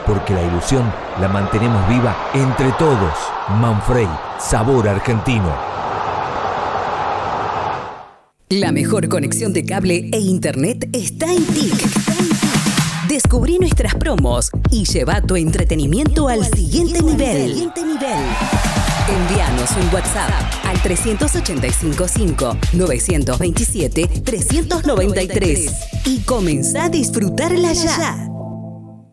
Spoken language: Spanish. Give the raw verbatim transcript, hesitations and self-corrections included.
porque la ilusión la mantenemos viva entre todos. Manfrey, sabor argentino. La mejor conexión de cable e internet está en T I C. Descubrí nuestras promos y lleva tu entretenimiento al siguiente nivel. Envíanos un WhatsApp al tres ocho cinco cinco, nueve dos siete, tres nueve tres y comenzá a disfrutarla ya.